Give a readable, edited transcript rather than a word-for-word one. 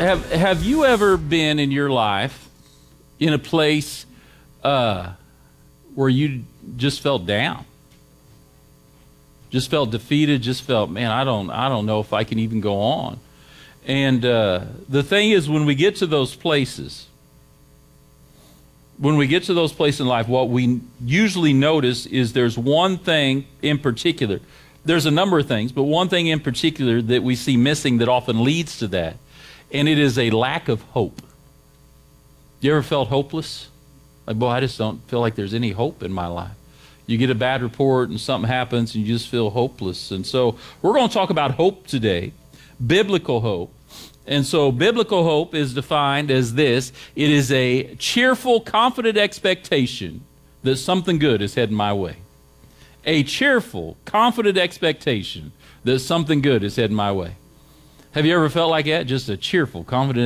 Have you ever been in your life in a place where you just felt down, just felt defeated, just felt, man, I don't know if I can even go on. And the thing is, when we get to those places, in life, what we usually notice is there's one thing in particular. There's a number of things, but one thing in particular that we see missing that often leads to that, and it is a lack of hope. You ever felt hopeless? Like, boy, I just don't feel like there's any hope in my life. You get a bad report and something happens and you just feel hopeless. And so we're going to talk about hope today, biblical hope. And so biblical hope is defined as this: it is a cheerful, confident expectation that something good is heading my way. A cheerful, confident expectation that something good is heading my way. Have you ever felt like that? Just a cheerful, confident